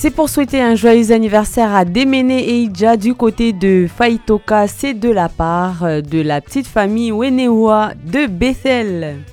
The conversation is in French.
C'est pour souhaiter un joyeux anniversaire à Demene et Idja du côté de Faitoka. C'est de la part de la petite famille Wenewa de Bethel.